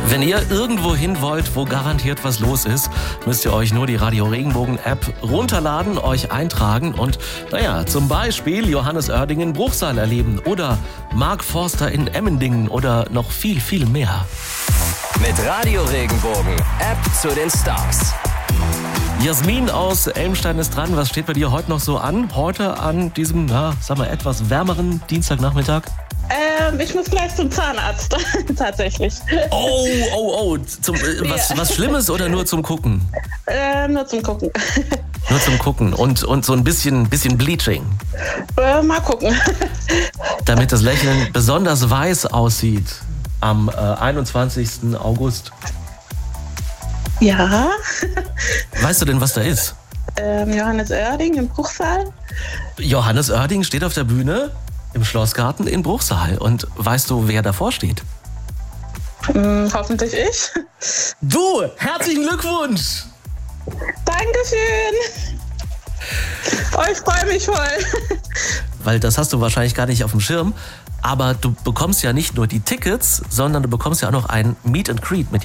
Wenn ihr irgendwo hin wollt, wo garantiert was los ist, müsst ihr euch nur die Radio Regenbogen App runterladen, euch eintragen und, zum Beispiel Johannes Oerding in Bruchsal erleben oder Mark Forster in Emmendingen oder noch viel, viel mehr. Mit Radio Regenbogen, App zu den Stars. Jasmin aus Elmstein ist dran. Was steht bei dir heute noch so an? Heute an diesem, etwas wärmeren Dienstagnachmittag? Ich muss gleich zum Zahnarzt, tatsächlich. Oh. Was Schlimmes oder nur zum Gucken? Nur zum Gucken. Nur zum Gucken und so ein bisschen Bleaching. Mal gucken. Damit das Lächeln besonders weiß aussieht am 21. August. Ja. Weißt du denn, was da ist? Johannes Oerding in Bruchsal. Johannes Oerding steht auf der Bühne im Schlossgarten in Bruchsal. Und weißt du, wer davor steht? Hoffentlich ich. Du, herzlichen Glückwunsch! Dankeschön. Ich freue mich voll. Weil das hast du wahrscheinlich gar nicht auf dem Schirm. Aber du bekommst ja nicht nur die Tickets, sondern du bekommst ja auch noch ein Meet and Greet mit